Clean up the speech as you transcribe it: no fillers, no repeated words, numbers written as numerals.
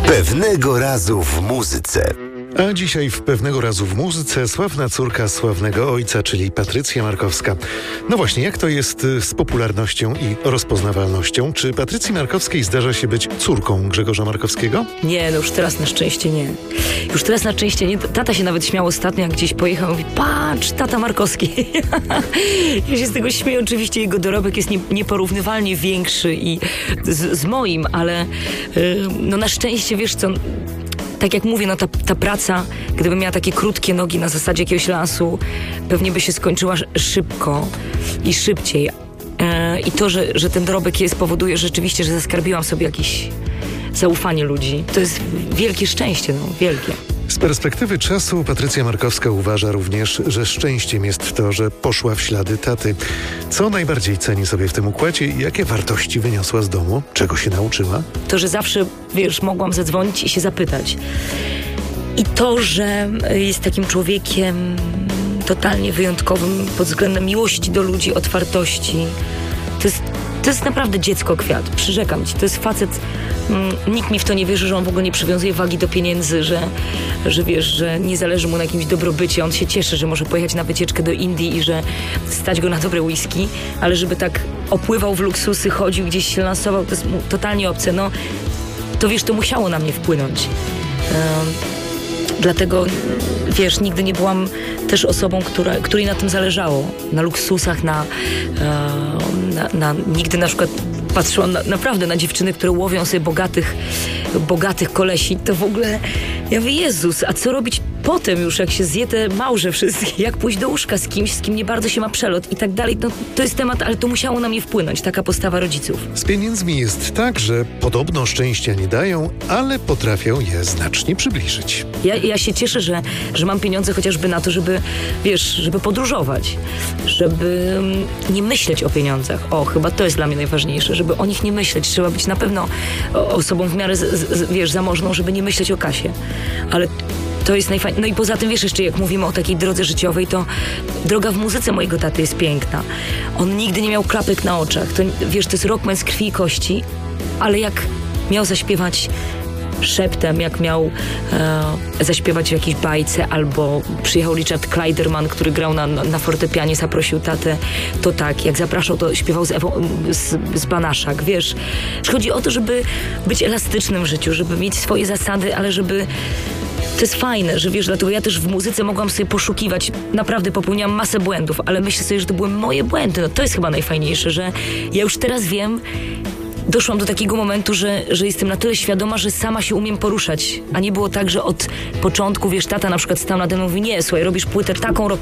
Pewnego razu w muzyce. A dzisiaj w Pewnego razu w muzyce sławna córka sławnego ojca, czyli Patrycja Markowska. No właśnie, jak to jest z popularnością i rozpoznawalnością? Czy Patrycji Markowskiej zdarza się być córką Grzegorza Markowskiego? Nie, no już teraz na szczęście nie. Już teraz na szczęście nie. Tata się nawet śmiał ostatnio, jak gdzieś pojechał i mówi: patrz, tata Markowski. Ja się z tego śmieję. Oczywiście jego dorobek jest nieporównywalnie większy i z moim, ale no na szczęście, wiesz co, tak jak mówię, no ta praca, gdybym miała takie krótkie nogi na zasadzie jakiegoś lansu, pewnie by się skończyła szybko i szybciej. I to, że ten dorobek jest, powoduje rzeczywiście, że zaskarbiłam sobie jakieś zaufanie ludzi. To jest wielkie szczęście, no, wielkie. Z perspektywy czasu Patrycja Markowska uważa również, że szczęściem jest to, że poszła w ślady taty. Co najbardziej ceni sobie w tym układzie i jakie wartości wyniosła z domu? Czego się nauczyła? To, że zawsze, wiesz, mogłam zadzwonić i się zapytać. I to, że jest takim człowiekiem totalnie wyjątkowym pod względem miłości do ludzi, otwartości. To jest naprawdę dziecko kwiat. Przyrzekam ci, to jest facet. Nikt mi w to nie wierzy, że on w ogóle nie przywiązuje wagi do pieniędzy, że wiesz, że nie zależy mu na jakimś dobrobycie. On się cieszy, że może pojechać na wycieczkę do Indii i że stać go na dobre whisky, ale żeby tak opływał w luksusy, chodził gdzieś się lansował, to jest mu totalnie obce. No, to wiesz, to musiało na mnie wpłynąć. Dlatego, wiesz, nigdy nie byłam też osobą, której na tym zależało. Na luksusach, nigdy na przykład patrzyłam naprawdę na dziewczyny, które łowią sobie bogatych kolesi. To w ogóle, ja mówię, Jezus, a co robić potem już, jak się zje te małże wszystkie? Jak pójść do łóżka z kimś, z kim nie bardzo się ma przelot i tak dalej. No, to jest temat, ale to musiało na mnie wpłynąć, taka postawa rodziców. Z pieniędzmi jest tak, że podobno szczęścia nie dają, ale potrafią je znacznie przybliżyć. Ja się cieszę, że mam pieniądze chociażby na to, żeby, wiesz, żeby podróżować, żeby nie myśleć o pieniądzach. Chyba to jest dla mnie najważniejsze, żeby o nich nie myśleć. Trzeba być na pewno osobą w miarę, wiesz, zamożną, żeby nie myśleć o kasie. Ale to jest najfajniejsze. No i poza tym, wiesz, jeszcze jak mówimy o takiej drodze życiowej, to droga w muzyce mojego taty jest piękna. On nigdy nie miał klapek na oczach. To, wiesz, to jest rockman z krwi i kości, ale jak miał zaśpiewać szeptem, jak miał zaśpiewać w jakiejś bajce, albo przyjechał Richard Kleiderman, który grał na fortepianie, zaprosił tatę, to tak, jak zapraszał, to śpiewał z Banaszak, wiesz. Chodzi o to, żeby być elastycznym w życiu, żeby mieć swoje zasady, ale żeby... To jest fajne, że wiesz, dlatego ja też w muzyce mogłam sobie poszukiwać, naprawdę popełniałam masę błędów, ale myślę sobie, że to były moje błędy. No to jest chyba najfajniejsze, że ja już teraz wiem, doszłam do takiego momentu, że jestem na tyle świadoma, że sama się umiem poruszać, a nie było tak, że od początku, wiesz, tata na przykład stał nade mną i mówi: nie, słuchaj, robisz płytę taką